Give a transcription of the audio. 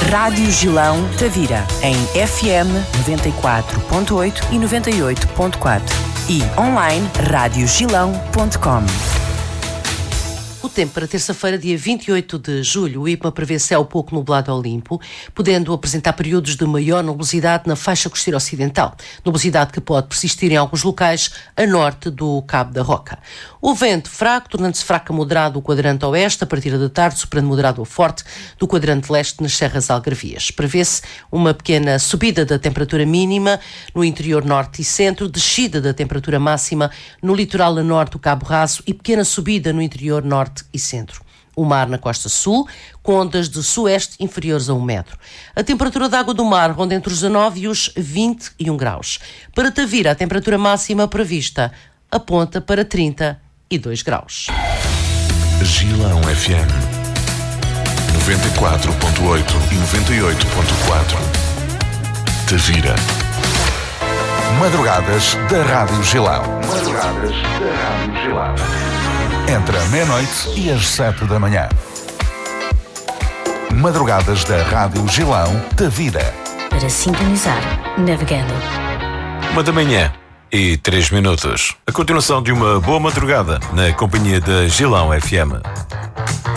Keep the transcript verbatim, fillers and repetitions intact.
Rádio Gilão Tavira, em F M noventa e quatro ponto oito e noventa e oito ponto quatro e online rádio gilão ponto com. O tempo para terça-feira, dia vinte e oito de julho, o IPMA prevê céu pouco nublado ao limpo, podendo apresentar períodos de maior nubosidade na faixa costeira ocidental, nubosidade que pode persistir em alguns locais a norte do Cabo da Roca. O vento fraco, tornando-se fraco a moderado do quadrante oeste, a partir da tarde, superando moderado ou forte do quadrante leste nas serras algarvias. Prevê-se uma pequena subida da temperatura mínima no interior norte e centro, descida da temperatura máxima no litoral a norte do Cabo Raso e pequena subida no interior norte e centro. O mar na costa sul, com ondas de sueste inferiores a um metro. A temperatura da água do mar ronda entre os dezanove e os vinte e um graus. Para Tavira, a temperatura máxima prevista aponta para trinta e dois graus. Gilão F M noventa e quatro ponto oito e noventa e oito ponto quatro. Tavira. Madrugadas da Rádio Gilão. Madrugadas da Rádio Gilão. Entre a meia-noite e as sete da manhã. Madrugadas da Rádio Gilão Tavira. Para sintonizar, navegando. Uma da manhã e três minutos. A continuação de uma boa madrugada na companhia da Gilão F M.